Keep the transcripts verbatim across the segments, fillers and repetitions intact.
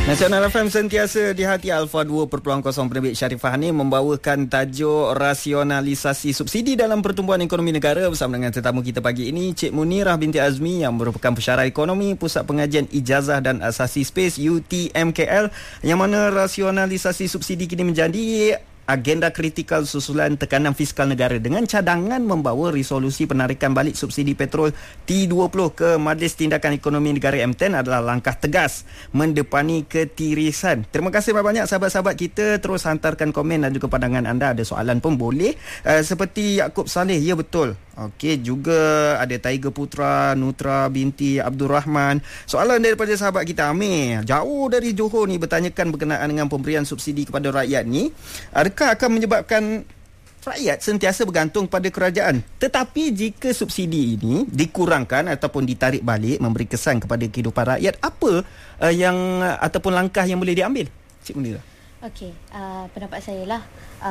Nasional F M sentiasa di hati Alpha dua perpuluhan kosong penerbit Sharifah ni membawakan tajuk rasionalisasi subsidi dalam pertumbuhan ekonomi negara bersama dengan tetamu kita pagi ini Cik Munirah binti Azmi yang merupakan pensyarah ekonomi Pusat Pengajian Ijazah dan Asasi Space U T M K L, yang mana rasionalisasi subsidi kini menjadi agenda kritikal susulan tekanan fiskal negara dengan cadangan membawa resolusi penarikan balik subsidi petrol T dua puluh ke Majlis Tindakan Ekonomi Negara M sepuluh adalah langkah tegas mendepani ketirisan. Terima kasih banyak sahabat-sahabat kita, terus hantarkan komen dan juga pandangan anda. Ada soalan pun boleh, uh, seperti Yaakob Saleh, ya betul. Okey, juga ada Tiger Putra, Nutra binti Abdul Rahman. Soalan daripada sahabat kita Amir, jauh dari Johor ni, bertanyakan berkenaan dengan pemberian subsidi kepada rakyat ni, adakah akan menyebabkan rakyat sentiasa bergantung pada kerajaan? Tetapi jika subsidi ini dikurangkan ataupun ditarik balik, memberi kesan kepada kehidupan rakyat, apa uh, yang uh, ataupun langkah yang boleh diambil? Cik Munirah. Okey, uh, pendapat saya lah,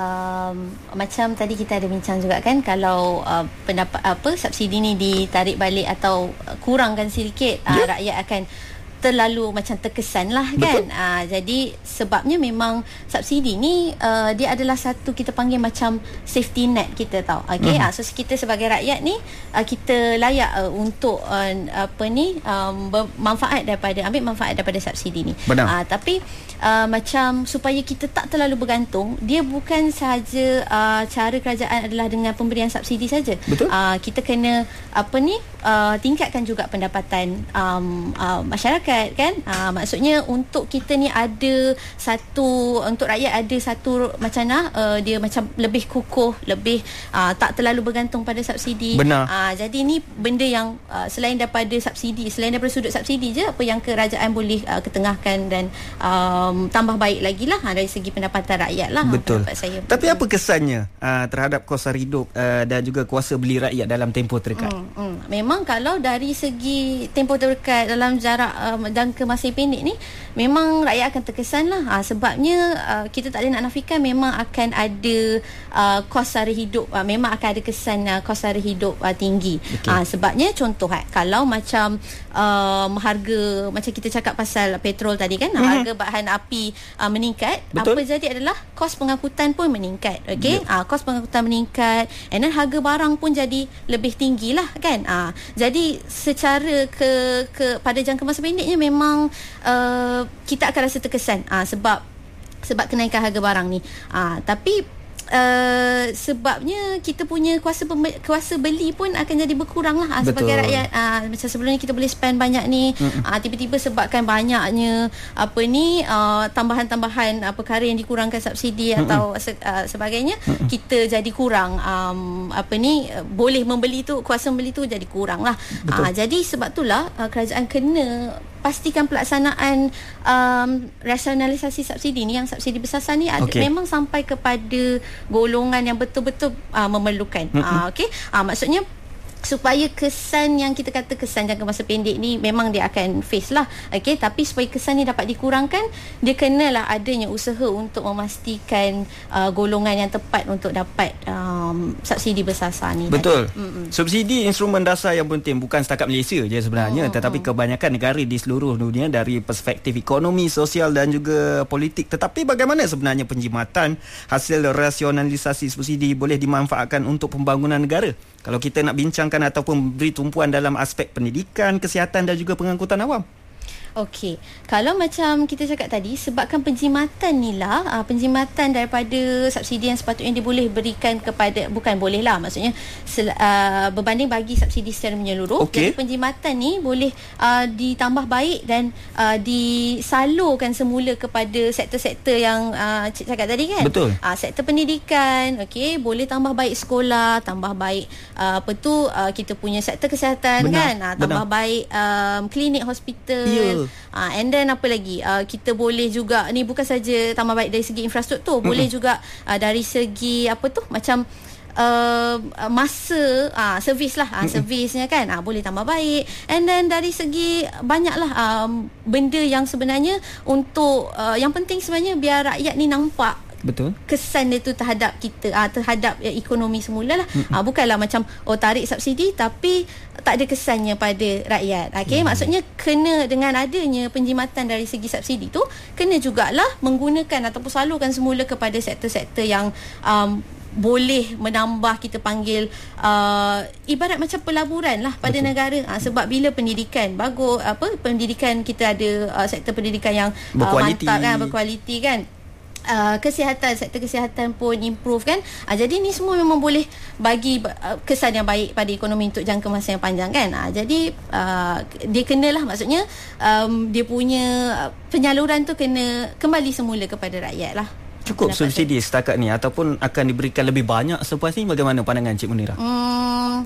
um, macam tadi kita ada bincang juga kan, kalau uh, pendapat apa subsidi ni ditarik balik atau kurangkan sedikit, yeah. uh, rakyat akan terlalu macam terkesan lah kan. Uh, jadi sebabnya memang subsidi ni uh, dia adalah satu kita panggil macam safety net kita tahu. Okey, uh-huh. uh, so kita sebagai rakyat ni uh, kita layak uh, untuk uh, apa ni um, bermanfaat daripada ambil manfaat daripada subsidi ni. Uh, tapi uh, macam supaya kita tak terlalu bergantung, dia bukan sahaja uh, cara kerajaan adalah dengan pemberian subsidi saja. Uh, kita kena apa ni uh, tingkatkan juga pendapatan um, uh, masyarakat kan. Ha, maksudnya untuk kita ni ada satu, untuk rakyat ada satu macam nah uh, dia macam lebih kukuh, lebih uh, tak terlalu bergantung pada subsidi. Benar. Uh, jadi ni benda yang uh, selain daripada subsidi, selain daripada sudut subsidi je, apa yang kerajaan boleh uh, ketengahkan dan um, tambah baik lagi lah ha, dari segi pendapatan rakyat lah. Betul. Ha, saya. Tapi betul. Apa kesannya uh, terhadap kos sara hidup uh, dan juga kuasa beli rakyat dalam tempoh terdekat? Hmm, hmm. Memang kalau dari segi tempoh terdekat dalam jarak uh, dan ke masa pendek ni, memang rakyat akan terkesan lah. Ha, sebabnya uh, kita tak boleh nak nafikan memang akan ada uh, kos sara hidup, uh, memang akan ada kesan uh, kos sara hidup uh, tinggi. Okay. Ha, sebabnya contoh ha, kalau macam um, harga, macam kita cakap pasal petrol tadi kan, mm-hmm. harga bahan api uh, meningkat. Betul. Apa jadi adalah kos pengangkutan pun meningkat. Okey, yeah. ha, kos pengangkutan meningkat, and then harga barang pun jadi lebih tinggi lah kan. Ha, jadi secara ke ke pada jangka masa pendeknya memang uh, kita akan rasa terkesan uh, sebab sebab kenaikan harga barang ni. Uh, tapi uh, sebabnya kita punya kuasa pembe- kuasa beli pun akan jadi berkurang lah uh, sebagai rakyat. Uh, macam sebelum ni kita boleh spend banyak ni, uh, tiba-tiba sebabkan banyaknya apa ni uh, tambahan-tambahan uh, perkara yang dikurangkan subsidi Mm-mm. atau se- uh, sebagainya, Mm-mm. kita jadi kurang um, apa ni uh, boleh membeli tu, kuasa membeli tu jadi kurang lah. Uh, jadi sebab itulah uh, kerajaan kena pastikan pelaksanaan um, rasionalisasi subsidi ni, yang subsidi bersasar ni ada, okay. memang sampai kepada golongan yang betul-betul uh, memerlukan. Mm-hmm. Uh, okay? uh, maksudnya supaya kesan yang kita kata kesan jangka masa pendek ni memang dia akan face lah, okay? Tapi supaya kesan ni dapat dikurangkan, dia kenalah adanya usaha untuk memastikan uh, golongan yang tepat untuk dapat um, subsidi bersasar ni. Betul. Mm-mm. Subsidi instrumen dasar yang penting, bukan setakat Malaysia je sebenarnya, mm-hmm. tetapi kebanyakan negara di seluruh dunia dari perspektif ekonomi, sosial dan juga politik. Tetapi bagaimana sebenarnya penjimatan hasil rasionalisasi subsidi boleh dimanfaatkan untuk pembangunan negara? Kalau kita nak bincangkan ataupun beri tumpuan dalam aspek pendidikan, kesihatan dan juga pengangkutan awam. Okey, kalau macam kita cakap tadi, sebabkan penjimatan ni lah, uh, penjimatan daripada subsidi yang sepatutnya dia boleh berikan kepada, bukan boleh lah, maksudnya sel, uh, berbanding bagi subsidi secara menyeluruh. Okay. Jadi penjimatan ni boleh uh, ditambah baik dan uh, disalurkan semula kepada sektor-sektor yang uh, Cik cakap tadi kan. Betul. Uh, sektor pendidikan, okey, boleh tambah baik sekolah, tambah baik uh, apa tu uh, kita punya sektor kesihatan. Benar. Kan, uh, tambah Benar. baik um, klinik, hospital. Yeah. Uh, and then apa lagi, uh, kita boleh juga ni bukan saja tambah baik dari segi infrastruktur, mm-hmm. boleh juga uh, dari segi apa tu macam uh, masa uh, servis lah, uh, mm-hmm. servisnya kan uh, boleh tambah baik. And then dari segi banyaklah um, benda yang sebenarnya untuk uh, yang penting sebenarnya biar rakyat ni nampak Betul. kesan dia tu terhadap kita, uh, terhadap uh, ekonomi semula lah. Mm-hmm. Uh, bukanlah macam oh tarik subsidi tapi tak ada kesannya pada rakyat. Okay, mm. maksudnya kena dengan adanya penjimatan dari segi subsidi tu, kena jugalah menggunakan ataupun salurkan semula kepada sektor-sektor yang um, boleh menambah, kita panggil uh, ibarat macam pelaburan lah pada Betul. negara. Ha, sebab bila pendidikan bagus, apa pendidikan kita ada uh, sektor pendidikan yang berkualiti. Uh, mantap kan, berkualiti kan. Uh, kesihatan, sektor kesihatan pun improve kan. Uh, jadi ni semua memang boleh bagi uh, kesan yang baik pada ekonomi untuk jangka masa yang panjang kan. Uh, jadi uh, dia kenalah, maksudnya um, dia punya penyaluran tu kena kembali semula kepada rakyat lah. Cukup subsidi setakat ni ataupun akan diberikan lebih banyak selepas ni? Bagaimana pandangan Cik Munirah? Hmm,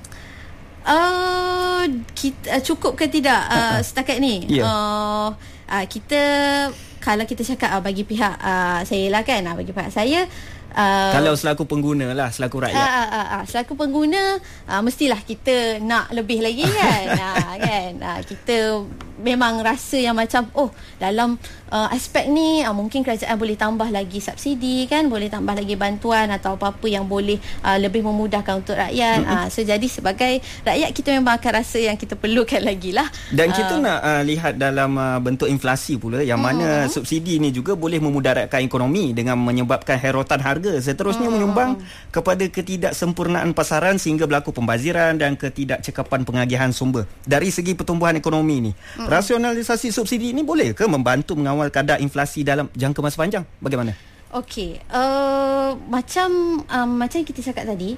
uh, kita, uh, cukup ke tidak uh, setakat ni? Yeah. Uh, uh, kita kalau kita cakap uh, bagi pihak uh, saya lah kan, uh, bagi pihak saya, uh, kalau selaku pengguna lah, selaku rakyat, uh, uh, uh, selaku pengguna uh, mestilah kita nak lebih lagi kan. uh, kan uh, kita memang rasa yang macam oh dalam uh, aspek ni uh, mungkin kerajaan boleh tambah lagi subsidi kan, boleh tambah lagi bantuan atau apa-apa yang boleh uh, lebih memudahkan untuk rakyat. Mm-hmm. uh, so jadi sebagai rakyat kita memang akan rasa yang kita perlukan lagi lah. Dan kita uh, nak uh, lihat dalam uh, bentuk inflasi pula yang mm-hmm. mana subsidi ni juga boleh memudaratkan ekonomi dengan menyebabkan herotan harga, seterusnya mm-hmm. menyumbang kepada ketidaksempurnaan pasaran sehingga berlaku pembaziran dan ketidakcekapan pengagihan sumber. Dari segi pertumbuhan ekonomi ni, mm-hmm. rasionalisasi subsidi ini boleh ke membantu mengawal kadar inflasi dalam jangka masa panjang? Bagaimana? Okey, uh, macam um, macam kita cakap tadi,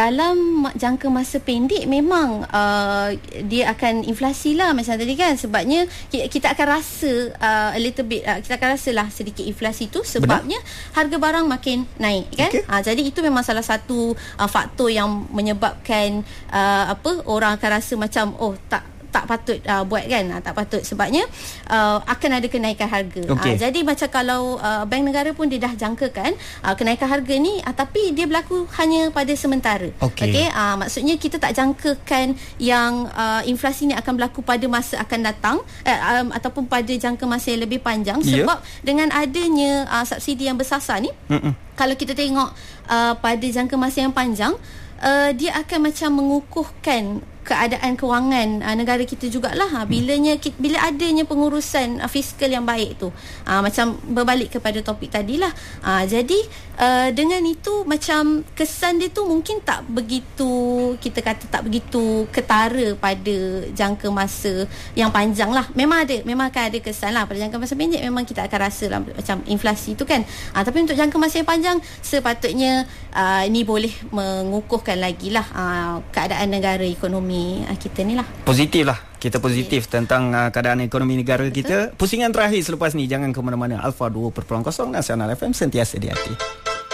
dalam jangka masa pendek memang uh, dia akan inflasi lah macam tadi kan. Sebabnya kita akan rasa uh, a little bit, uh, kita akan rasalah sedikit inflasi tu sebabnya Benar? harga barang makin naik kan. Okay. Uh, jadi itu memang salah satu uh, faktor yang menyebabkan uh, apa orang akan rasa macam oh tak tak patut uh, buat kan, uh, tak patut sebabnya uh, akan ada kenaikan harga. Okay. Uh, jadi macam kalau uh, Bank Negara pun dia dah jangkakan uh, kenaikan harga ni uh, tapi dia berlaku hanya pada sementara. Okay. Okay? Uh, maksudnya kita tak jangkakan yang uh, inflasi ni akan berlaku pada masa akan datang uh, um, ataupun pada jangka masa yang lebih panjang sebab yeah. dengan adanya uh, subsidi yang bersasar ni, Mm-mm. kalau kita tengok uh, pada jangka masa yang panjang, uh, dia akan macam mengukuhkan keadaan kewangan uh, negara kita jugalah. Ha, bilanya bila adanya pengurusan uh, fiskal yang baik tu, uh, macam berbalik kepada topik tadilah. Uh, jadi uh, dengan itu macam kesan dia tu mungkin tak begitu, kita kata tak begitu ketara pada jangka masa yang panjang lah. Memang ada, memang akan ada kesan lah pada jangka masa pendek, memang kita akan rasa lah macam inflasi tu kan. Uh, tapi untuk jangka masa yang panjang sepatutnya uh, ini boleh mengukuhkan lagi lah uh, keadaan negara, ekonomi kita ni lah. Positif lah. Kita positif yeah. tentang uh, keadaan ekonomi negara Betul. kita. Pusingan terakhir selepas ni, jangan ke mana-mana. Alpha dua kosong Nasional F M, sentiasa di hati.